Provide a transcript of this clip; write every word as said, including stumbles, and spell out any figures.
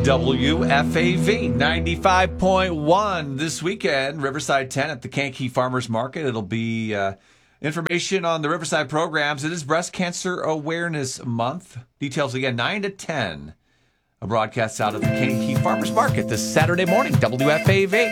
W F A V ninety-five point one this weekend, Riverside ten at the Kankakee Farmers Market. It'll be uh, information on the Riverside programs. It is Breast Cancer Awareness Month. Details again, nine to ten. A broadcast out of the Kankakee Farmers Market this Saturday morning, W F A V.